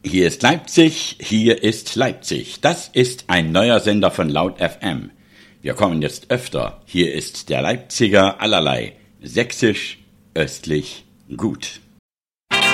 Hier ist Leipzig, hier ist Leipzig. Das ist ein neuer Sender von Laut FM. Wir kommen jetzt öfter. Hier ist der Leipziger allerlei. Sächsisch, östlich, gut.